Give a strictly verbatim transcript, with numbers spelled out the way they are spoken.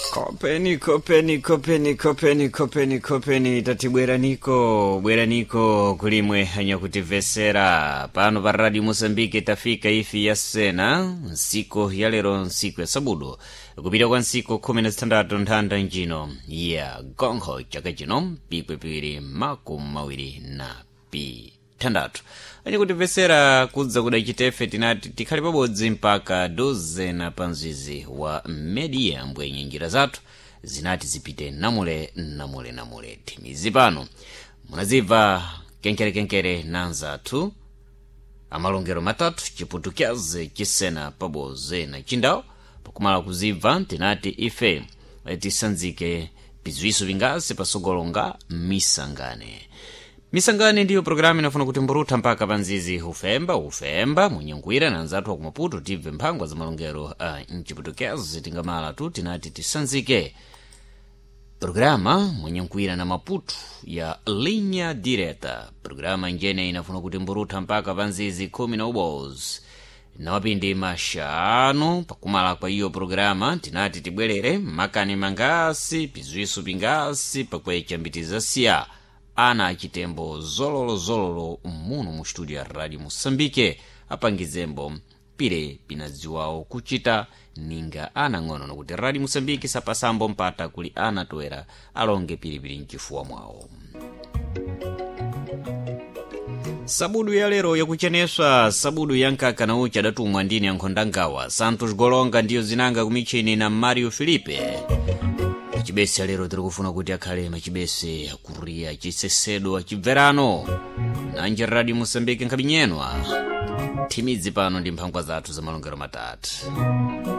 Kopeni, kopeni, kopeni, kopeni, kopeni, kopeni, tatibwera niko, bwera niko kulimwe hanya kutivesera. Pano pa Radio Mosambike tafika ifi ya sena, nsiko ya lero nsiko ya sabudo. Kupita kwa nsiko kumi na sitandatu nthanda njino, ya gongho chaka chino, pikwe piri maku mawiri na pi tandatu. Hanya kutivesera kudza kuda chitefe tinati tikhali pabodzi mpaka doze na panzizi wa media mbwenye njira zatu zinati zipite namule namule namule timizi pano munaziva kenkere kenkere nanzatu amalongero matatu chiputukyaze chisena paboze na chindao pakumala kuziva tinati ife tisanzike pizwiso vingazi pasogolonga misangane. Misangane ndiyo programu inafuna kutimburuta mpaka panzizi ufemba ufemba munyengwira na nzatu wa kumaputo tive mpangwa za malongero uh, nchiputokezi tingamala tu tinati tisanzike programa munyengwira na maputo ya linha direta. Programa njene inafuna kutimburuta mpaka panzizi kumi na ubozi na wapindi mashano pakumala kwa hiyo programa tinati tibwelere makani mangasi pizwisu pingasi pakwecha mbitiza siya ana chitembo zololo zololo muno mu studio ya Radio Mosambike apangizembo pire pinaziwao kuchita ninga ana ngono nokuti Radio Mosambike sapasambo mpata kuli ana toera alonge pilipili nchifuwa mwao. Sabudu ya lero ya kucheneswa sabudu yankaka na ucha datumwa ndini ya nkondangawa Santos Golonga ndiyo zinanga kumichini na Mario Felipe. Machibese lero turukufuna kuti akhale machibese akuria chisesedo achibverano na nje Radio Mosambike nkabinyenwa timizi pano ndi mphangwa zathu za malongero matatu.